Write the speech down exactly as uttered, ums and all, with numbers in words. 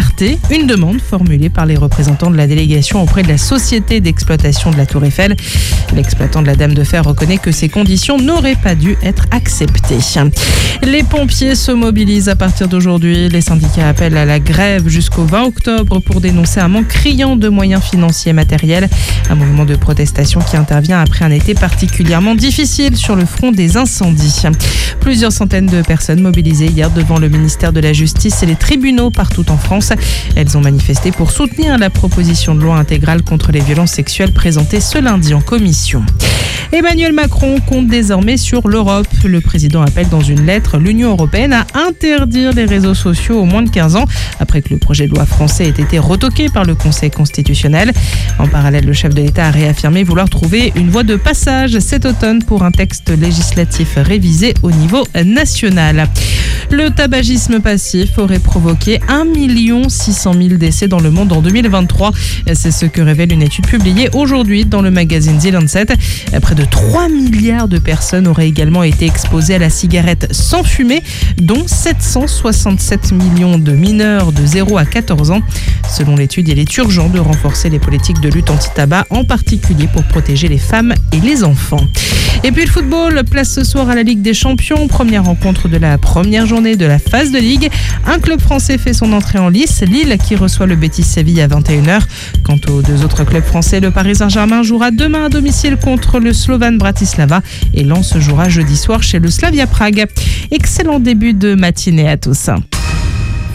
écarté une demande formulée par les représentants de la délégation auprès de la société d'exploitation de la Tour Eiffel. L'exploitant de la Dame de Fer reconnaît que ces conditions n'auraient pas dû être acceptées. Les pompiers se mobilisent à partir d'aujourd'hui. Les syndicats appellent à la grève jusqu'au vingt octobre pour dénoncer un manque criant de moyens financiers et matériels. Un mouvement de protestation qui intervient après un été particulièrement difficile sur le front des incendies. Plusieurs centaines de personnes mobilisées hier devant le ministère de la Justice et les tribunaux partout en France. Elles ont manifesté pour soutenir la proposition de loi intégrale contre les violences sexuelles présentée ce lundi en commission. Emmanuel Macron compte désormais sur l'Europe. Le président appelle dans une lettre l'Union européenne à interdire les réseaux sociaux aux moins de quinze ans, après que le projet de loi français ait été retoqué par le Conseil constitutionnel. En parallèle, le chef de l'État a réaffirmé vouloir trouver une voie de passage cet automne pour un texte législatif révisé au niveau national. Le tabagisme passif aurait provoqué un million six cent mille décès dans le monde en deux mille vingt-trois. C'est ce que révèle une étude publiée aujourd'hui dans le magazine The Lancet. Près de trois milliards de personnes auraient également été exposées à la cigarette sans fumer, dont sept cent soixante-sept millions de mineurs de zéro à quatorze ans. Selon l'étude, il est urgent de renforcer les politiques de lutte anti-tabac, en particulier pour protéger les femmes et les enfants. Et puis le football, place ce soir à la Ligue des Champions. Première rencontre de la première journée de la phase de Ligue. Un club français fait son entrée en lice, Lille qui reçoit le Betis Séville à vingt et une heures. Quant aux deux autres clubs français, le Paris Saint-Germain jouera demain à domicile contre le Slovan Bratislava et Lens jouera jeudi soir chez le Slavia Prague. Excellent début de matinée à tous.